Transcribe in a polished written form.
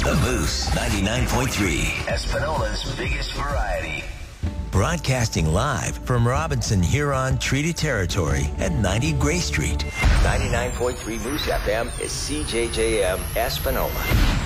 The Moose 99.3, Espanola's biggest variety. Broadcasting live from Robinson Huron Treaty Territory at 90 Gray Street. 99.3 Moose FM is CJJM Espanola.